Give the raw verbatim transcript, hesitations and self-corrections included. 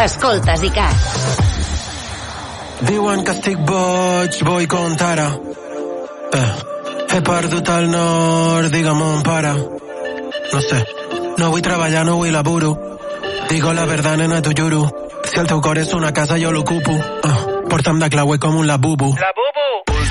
Escoltes ICAT. Diuen que estic boig, vull contar. Eh, he perdut el nord, digue'm on para. No sé, no vull treballar, no vull laburo. Digo la verdad, nena, t'ho juro. Si el teu cor és una casa, jo l'ocupo. Uh, porta'm de clauer com un labubu. Labubu!